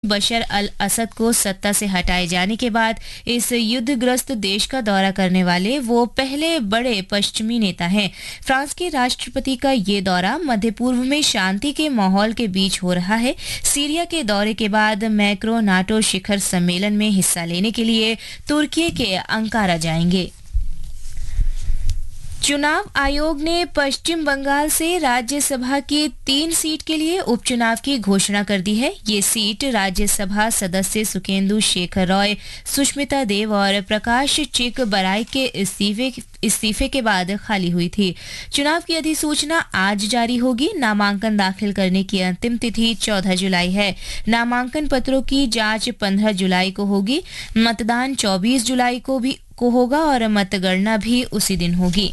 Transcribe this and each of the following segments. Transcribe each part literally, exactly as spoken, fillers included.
बशर अल असद को सत्ता से हटाए जाने के बाद इस युद्धग्रस्त देश का दौरा करने वाले वो पहले बड़े पश्चिमी नेता हैं। फ्रांस के राष्ट्रपति का ये दौरा मध्य पूर्व में शांति के माहौल के बीच हो रहा है। सीरिया के दौरे के बाद मैक्रो नाटो शिखर सम्मेलन में हिस्सा लेने के लिए तुर्की के अंकारा जाएंगे। चुनाव आयोग ने पश्चिम बंगाल से राज्यसभा की तीन सीट के लिए उपचुनाव की घोषणा कर दी है। ये सीट राज्यसभा सदस्य सुकेंदु शेखर रॉय, सुष्मिता देव और प्रकाश चिक बराई के इस्तीफे इस्तीफे के बाद खाली हुई थी। चुनाव की अधिसूचना आज जारी होगी। नामांकन दाखिल करने की अंतिम तिथि चौदह जुलाई है। नामांकन पत्रों की जांच पंद्रह जुलाई को होगी। मतदान चौबीस जुलाई को भी को होगा और मतगणना भी उसी दिन होगी।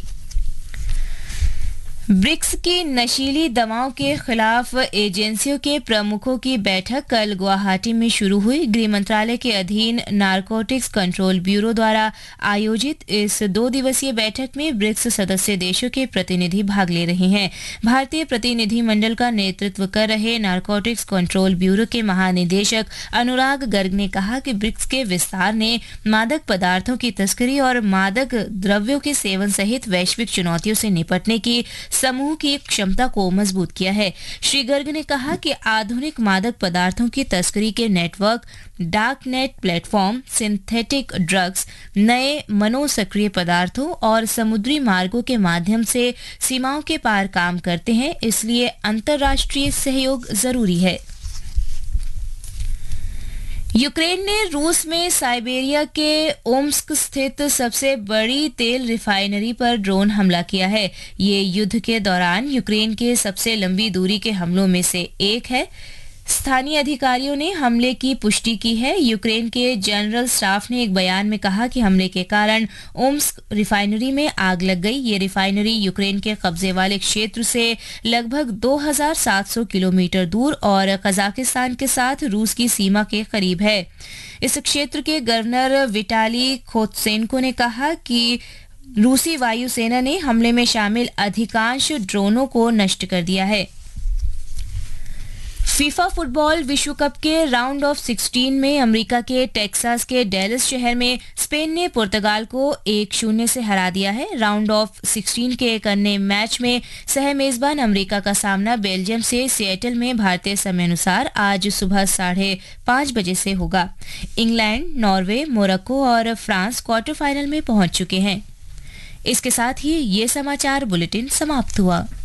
ब्रिक्स की नशीली दवाओं के खिलाफ एजेंसियों के प्रमुखों की बैठक कल गुवाहाटी में शुरू हुई। गृह मंत्रालय के अधीन नारकोटिक्स कंट्रोल ब्यूरो द्वारा आयोजित इस दो दिवसीय बैठक में ब्रिक्स सदस्य देशों के प्रतिनिधि भाग ले रहे हैं। भारतीय प्रतिनिधि मंडल का नेतृत्व कर रहे नारकोटिक्स कंट्रोल ब्यूरो के महानिदेशक अनुराग गर्ग ने कहा कि ब्रिक्स के विस्तार ने मादक पदार्थों की तस्करी और मादक द्रव्यों के सेवन सहित वैश्विक चुनौतियों से निपटने की समूह की क्षमता को मजबूत किया है। श्री गर्ग ने कहा कि आधुनिक मादक पदार्थों की तस्करी के network, dark net platform, synthetic drugs, नए मनोसक्रिय पदार्थों और समुद्री मार्गों के माध्यम से सीमाओं के पार काम करते हैं, इसलिए अंतर्राष्ट्रीय सहयोग जरूरी है। यूक्रेन ने रूस में साइबेरिया के ओम्स्क स्थित सबसे बड़ी तेल रिफाइनरी पर ड्रोन हमला किया है। ये युद्ध के दौरान यूक्रेन के सबसे लंबी दूरी के हमलों में से एक है। स्थानीय अधिकारियों ने हमले की पुष्टि की है। यूक्रेन के जनरल स्टाफ ने एक बयान में कहा कि हमले के कारण ओम्स्क रिफाइनरी में आग लग गई। ये रिफाइनरी यूक्रेन के कब्जे वाले क्षेत्र से लगभग दो हज़ार सात सौ किलोमीटर दूर और कजाकिस्तान के साथ रूस की सीमा के करीब है। इस क्षेत्र के गवर्नर विटाली खोतसेंको ने कहा कि रूसी वायुसेना ने हमले में शामिल अधिकांश ड्रोनों को नष्ट कर दिया है। फीफा फुटबॉल विश्व कप के राउंड ऑफ सिक्सटीन में अमेरिका के टेक्सास के डेलस शहर में स्पेन ने पुर्तगाल को एक शून्य से हरा दिया है। राउंड ऑफ सिक्सटीन के एक अन्य मैच में सह मेजबान अमेरिका का सामना बेल्जियम से सिएटल में भारतीय समय अनुसार आज सुबह साढ़े पाँच बजे से होगा। इंग्लैंड, नॉर्वे, मोरक्को और फ्रांस क्वार्टर फाइनल में पहुंच चुके हैं। इसके साथ ही ये समाचार बुलेटिन समाप्त हुआ।